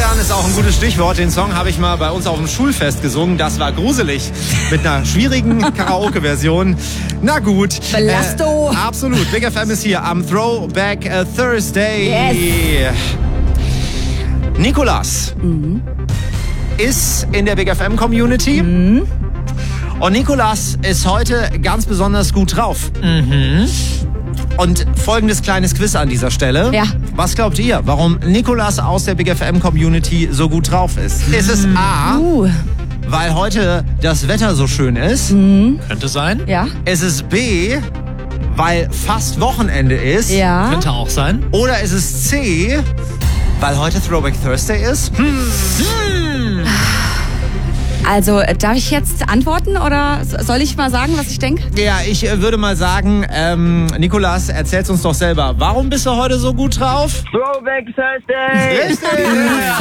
Schultern ist auch ein gutes Stichwort. Den Song habe ich mal bei uns auf dem Schulfest gesungen. Das war gruselig. Mit einer schwierigen Karaoke-Version. Na gut. Belasto. Absolut. Big FM ist hier am Throwback Thursday. Yes. Nikolas ist in der Big FM Community. Und Nikolas ist heute ganz besonders gut drauf. Und folgendes kleines Quiz an dieser Stelle. Ja. Was glaubt ihr, warum Nikolas aus der Big FM Community so gut drauf ist? Ist es A, weil heute das Wetter so schön ist? Könnte sein. Ja. Ist es B, weil fast Wochenende ist? Ja. Könnte auch sein. Oder ist es C, weil heute Throwback Thursday ist? Also, darf ich jetzt antworten oder soll ich mal sagen, was ich denke? Ja, ich würde mal sagen, Nikolas, erzähl's uns doch selber. Warum bist du heute so gut drauf? Throwback Thursday! Richtig!